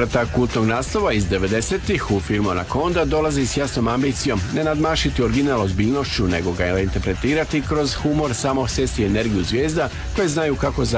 Četvrta kultnog naslova iz 90-ih u filmu Anaconda dolazi s jasnom ambicijom ne nadmašiti original ozbiljnošću, nego ga interpretirati kroz humor, samosvijest i energiju zvijezda koje znaju kako